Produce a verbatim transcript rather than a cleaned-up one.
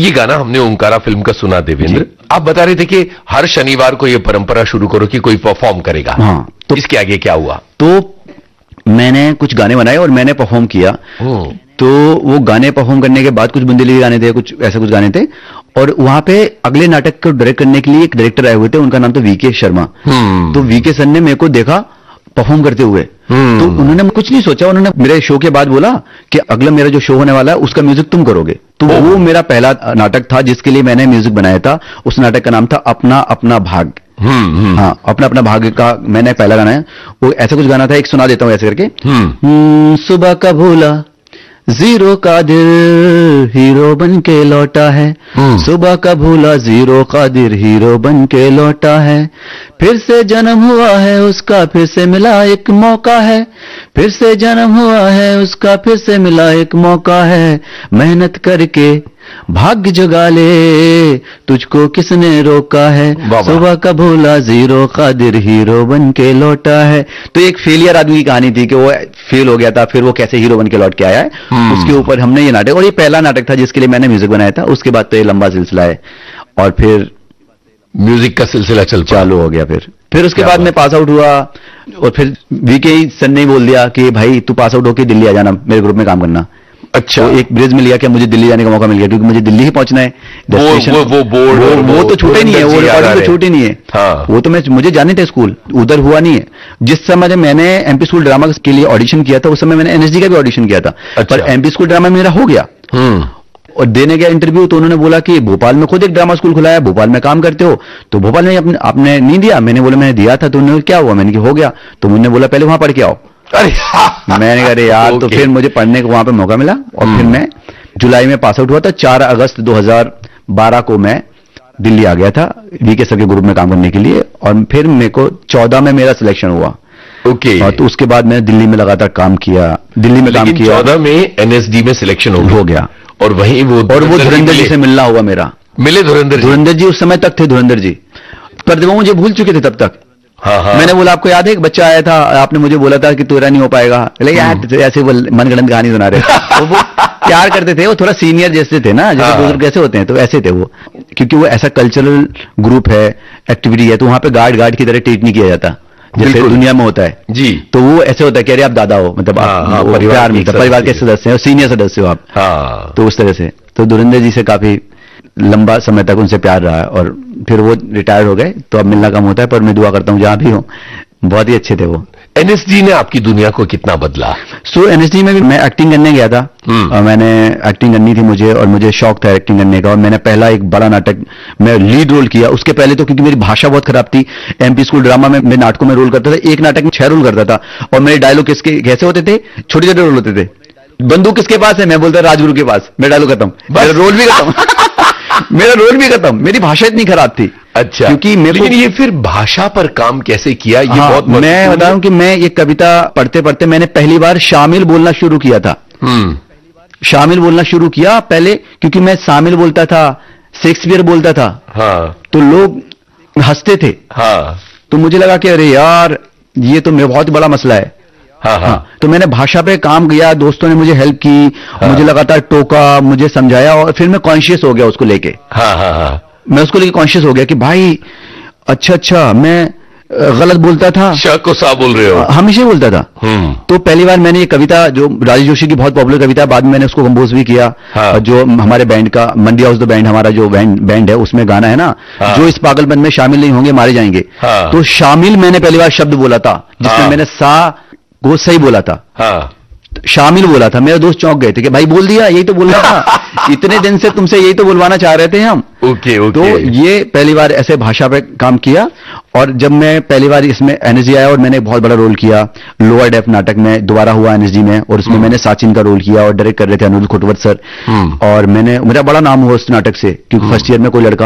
ये गाना हमने ओंकारा फिल्म का सुना देवेंद्र, आप बता रहे थे कि हर शनिवार को ये परंपरा शुरू करो कि कोई परफॉर्म करेगा। हाँ, तो इसके आगे क्या हुआ? तो मैंने कुछ गाने बनाए और मैंने परफॉर्म किया। तो वो गाने परफॉर्म करने के बाद कुछ बुंदेली गाने थे, कुछ ऐसे कुछ गाने थे, और वहां पे अगले नाटक को डायरेक्ट करने के लिए एक डायरेक्टर आए हुए थे, उनका नाम था वीके शर्मा। तो वीके सर ने मेरे को देखा परफॉर्म करते हुए, तो उन्होंने कुछ नहीं सोचा, उन्होंने मेरे शो के बाद बोला कि अगला मेरा जो शो होने वाला है उसका म्यूजिक तुम करोगे। तो वो मेरा पहला नाटक था जिसके लिए मैंने म्यूजिक बनाया था। उस नाटक का नाम था अपना अपना भाग। हाँ, अपना अपना भाग्य का मैंने पहला गाना है। वो ऐसा कुछ गाना था, एक सुना देता हूँ ऐसे करके। सुबह का भूला जीरो का दिल हीरो बन के लौटा है, सुबह का भूला जीरो का दिल हीरो बन के लौटा है, फिर से जन्म हुआ है उसका फिर से मिला एक मौका है, फिर से जन्म हुआ है उसका फिर से मिला एक मौका है, मेहनत करके भाग्य जगा ले तुझको किसने रोका है, सुबह का भूला जीरो कादिर हीरो बन के लौटा है। तो एक फेलियर आदमी की कहानी थी कि वो फेल हो गया था, फिर वो कैसे हीरो बन के लौट के आया है, उसके ऊपर हमने ये नाटक, और ये पहला नाटक था जिसके लिए मैंने म्यूजिक बनाया था। उसके बाद तो ये लंबा सिलसिला है और फिर म्यूजिक का सिलसिला चल चालू हो गया। फिर फिर उसके बाद मैं पास आउट हुआ और फिर वीके सर ने बोल दिया कि भाई तू पास आउट होकर दिल्ली आ जाना, मेरे ग्रुप में काम करना। अच्छा, तो एक ब्रिज मिल गया कि मुझे दिल्ली जाने का मौका मिल गया, क्योंकि मुझे दिल्ली ही पहुंचना है। वो वो वो बोर्ड वो, वो, वो तो छूटे नहीं है, वो रिकॉर्डिंग तो छूटे नहीं है। हाँ। वो तो मैं मुझे जाने थे स्कूल, उधर हुआ नहीं है। जिस समय मैंने एमपी स्कूल ड्रामा के लिए ऑडिशन किया था उस समय मैंने एनएसडी का भी ऑडिशन किया था। अच्छा। पर एमपी स्कूल ड्रामा मेरा हो गया और देने गया इंटरव्यू, तो उन्होंने बोला कि भोपाल में खुद एक ड्रामा स्कूल खुला है, भोपाल में काम करते हो, तो भोपाल में आपने, आपने नहीं दिया? मैंने बोला मैंने दिया था। तो उन्होंने क्या हुआ? मैंने कहा हो गया। तो उन्होंने बोला पहले वहां पढ़ के आओ। मैंने कहा यार, तो फिर मुझे पढ़ने को वहां पे मौका मिला और फिर मैं जुलाई में पास आउट हुआ था। चार अगस्त दो हज़ार बारह को मैं दिल्ली आ गया था वीके सर के ग्रुप में काम करने के लिए, और फिर मेरे को चौदह में मेरा सिलेक्शन हुआ। ओके। और तो उसके बाद मैंने दिल्ली में लगातार काम किया, दिल्ली में काम किया। चौदह में एनएसडी में सिलेक्शन हो गया और वहीं वो और वो धुरंधर जी से मिलना हुआ मेरा। मिले धुरंधर जी? धुरंधर जी उस समय तक थे, धुरंधर जी, पर वो मुझे भूल चुके थे तब तक। हाँ हाँ। मैंने बोला आपको याद है एक बच्चा आया था, आपने मुझे बोला था कि तेरा नहीं हो पाएगा, यार ऐसे वो मनगढ़ंत कहानी सुना रहे तो वो प्यार करते थे, वो थोड़ा सीनियर जैसे थे ना, जैसे बुजुर्ग कैसे होते हैं, तो ऐसे थे वो, क्योंकि वो ऐसा कल्चरल ग्रुप है, एक्टिविटी है, तो वहां पे गार्ड गार्ड की तरह ट्रीट नहीं किया जाता जैसे दुनिया में होता है जी। तो वो ऐसे होता है कि अरे आप दादा हो, मतलब आप परिवार में परिवार के सदस्य हैं, सीनियर सदस्य हो आप, तो उस तरह से। तो धुरंधर जी से काफी लंबा समय तक उनसे प्यार रहा और फिर वो रिटायर हो गए, तो अब मिलना कम होता है, पर मैं दुआ करता हूँ जहां भी हूँ। बहुत ही अच्छे थे वो। एनएसडी ने आपकी दुनिया को कितना बदला? सो so, एनएसडी में भी मैं एक्टिंग करने गया था, और मैंने एक्टिंग करनी थी मुझे, और मुझे शौक था एक्टिंग करने का, और मैंने पहला एक बड़ा नाटक मैं लीड रोल किया। उसके पहले तो क्योंकि मेरी भाषा बहुत खराब थी, एमपी स्कूल ड्रामा में मैं नाटकों में रोल करता था, एक नाटक में छह रोल करता था, और मेरे डायलॉग किसके कैसे होते थे, छोटे छोटे रोल होते थे। बंदूक किसके पास है, मैं बोलता राजगुरु के पास, मेरा डायलॉग खत्म, मेरा रोल भी खत्म मेरा रोल भी खत्म, मेरी भाषा इतनी खराब थी। अच्छा, क्योंकि मेरे लेकिन ये फिर भाषा पर काम कैसे किया, ये हाँ, बहुत मैं बताऊं कि मैं ये कविता पढ़ते पढ़ते मैंने पहली बार शामिल बोलना शुरू किया था। शामिल बोलना शुरू किया पहले, क्योंकि मैं शामिल बोलता था, शेक्सपियर बोलता था, हाँ, तो लोग हंसते थे, हाँ, तो मुझे लगा कि अरे यार ये तो मेरा बहुत बड़ा मसला है। हाँ, हाँ, हाँ, तो मैंने भाषा पे काम किया, दोस्तों ने मुझे हेल्प की, हाँ, मुझे लगातार टोका, मुझे समझाया, और फिर मैं कॉन्शियस हो गया उसको लेके। हाँ, हाँ, हाँ, मैं उसको लेके कॉन्शियस हो गया कि भाई अच्छा अच्छा मैं गलत बोलता था, शक को सा बोल रहे हो, हमेशा बोलता था। तो पहली बार मैंने ये कविता, जो राजेश जोशी की बहुत पॉपुलर कविता, बाद में मैंने उसको कंपोज भी किया। हाँ, जो हमारे बैंड का मंडी हाउस द बैंड, हमारा जो बैंड बैंड है, उसमें गाना है ना, हाँ, जो इस पागलपन में शामिल नहीं होंगे मारे जाएंगे। हाँ, तो शामिल मैंने पहली बार शब्द बोला था, जिसमें हाँ, मैंने सा को सही बोला था। हाँ, शामिल बोला था। मेरे दोस्त चौंक गए थे कि भाई बोल दिया, यही तो बोलना था इतने दिन से तुमसे यही तो बुलवाना चाह रहे थे हम। Okay okay. तो ये पहली बार ऐसे भाषा पे काम किया, और जब मैं पहली बार इसमें एनएसजी आया और मैंने बहुत बड़ा रोल किया, लोअर डेफ नाटक में दोबारा हुआ एनएसजी में, और उसमें मैंने साचिन का रोल किया और डायरेक्ट कर रहे थे अनुरुद्ध खोटवत सर, और मैंने मेरा बड़ा नाम हुआ उस नाटक से, क्योंकि फर्स्ट ईयर में कोई लड़का